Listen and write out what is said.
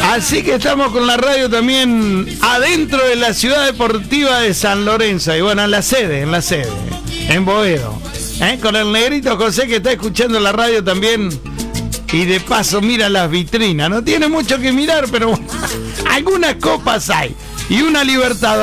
Así que estamos con la radio también adentro de la ciudad deportiva de San Lorenzo. Y bueno, en la sede, en Boedo. Con el negrito José que está escuchando la radio también. Y de paso mira las vitrinas. No tiene mucho que mirar, pero algunas copas hay. Y una Libertadores.